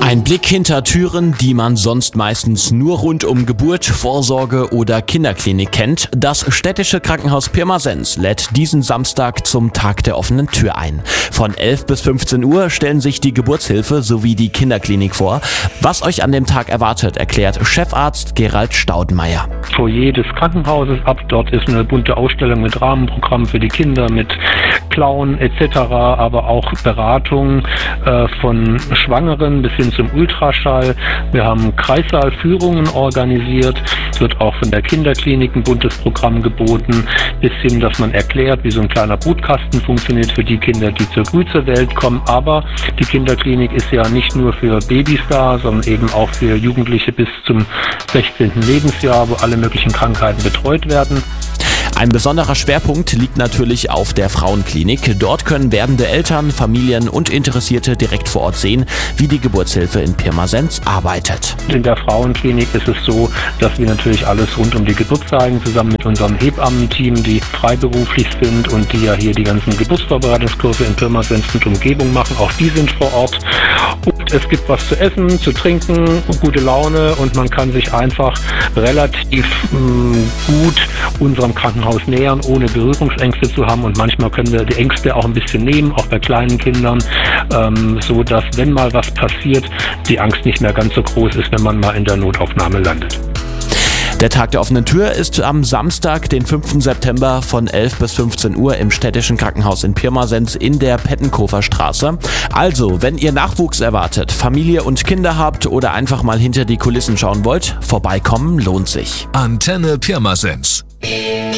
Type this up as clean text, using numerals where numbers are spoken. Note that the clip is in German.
Ein Blick hinter Türen, die man sonst meistens nur rund um Geburt, Vorsorge oder Kinderklinik kennt. Das städtische Krankenhaus Pirmasens lädt diesen Samstag zum Tag der offenen Tür ein. Von 11 bis 15 Uhr stellen sich die Geburtshilfe sowie die Kinderklinik vor. Was euch an dem Tag erwartet, erklärt Chefarzt Gerald Staudenmeier. Foyer des Krankenhauses ab. Dort ist eine bunte Ausstellung mit Rahmenprogrammen für die Kinder, mit Clown etc., aber auch Beratung von Schwangeren bis hin zum Ultraschall. Wir haben Kreissaalführungen organisiert. Es wird auch von der Kinderklinik ein buntes Programm geboten, bis hin, dass man erklärt, wie so ein kleiner Brutkasten funktioniert für die Kinder, die früh zur Welt kommen. Aber die Kinderklinik ist ja nicht nur für Babys da, sondern eben auch für Jugendliche bis zum 16. Lebensjahr, wo alle möglichen Krankheiten betreut werden. Ein besonderer Schwerpunkt liegt natürlich auf der Frauenklinik. Dort können werdende Eltern, Familien und Interessierte direkt vor Ort sehen, wie die Geburtshilfe in Pirmasens arbeitet. In der Frauenklinik ist es so, dass wir natürlich alles rund um die Geburt zeigen, zusammen mit unserem Hebammenteam, die freiberuflich sind und die ja hier die ganzen Geburtsvorbereitungskurse in Pirmasens und Umgebung machen. Auch die sind vor Ort. Und es gibt was zu essen, zu trinken, gute Laune und man kann sich einfach relativ gut unserem Krankenhaus nähern, ohne Berührungsängste zu haben. Und manchmal können wir die Ängste auch ein bisschen nehmen, auch bei kleinen Kindern, so dass, wenn mal was passiert, die Angst nicht mehr ganz so groß ist, wenn man mal in der Notaufnahme landet. Der Tag der offenen Tür ist am Samstag, den 5. September von 11 bis 15 Uhr im städtischen Krankenhaus in Pirmasens in der Pettenkofer Straße. Also, wenn ihr Nachwuchs erwartet, Familie und Kinder habt oder einfach mal hinter die Kulissen schauen wollt, vorbeikommen lohnt sich. Antenne Pirmasens.